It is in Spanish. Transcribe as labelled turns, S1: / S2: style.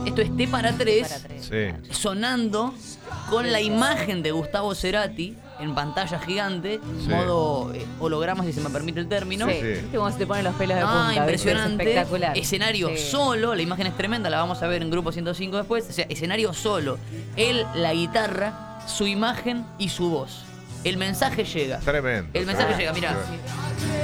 S1: Esto es T para 3,
S2: Sí.
S1: sonando con la imagen de Gustavo Cerati en pantalla gigante,
S2: Sí.
S1: modo holograma, si se me permite el término.
S2: Sí.
S3: ¿Viste cómo se te ponen los pelos de punta? ¿Viste?
S1: Impresionante.
S3: Es espectacular.
S1: Escenario
S3: Sí.
S1: solo, la imagen es tremenda, la vamos a ver en Grupo 105 después. O sea, escenario solo. Él, la guitarra, su imagen y su voz. El mensaje llega.
S2: Tremendo.
S1: El mensaje llega, mirá.